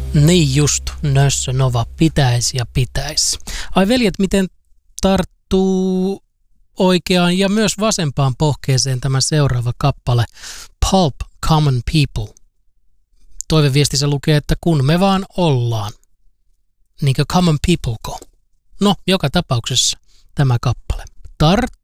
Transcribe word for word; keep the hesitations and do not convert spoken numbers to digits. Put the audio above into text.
Niin just, Nössö Nova pitäisi ja pitäisi. Ai veljet, miten tarttuu oikeaan ja myös vasempaan pohkeeseen tämä seuraava kappale Pulp Common People. Toiveviestissä lukee, että kun me vaan ollaan. Niinkö common people ko? No, joka tapauksessa tämä kappale. Tart